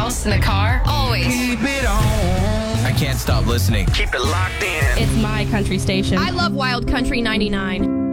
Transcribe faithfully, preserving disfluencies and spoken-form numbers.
house, in the car, always. Keep it on. I can't stop listening. Keep it locked in. It's my country station. I love Wild Country ninety-nine.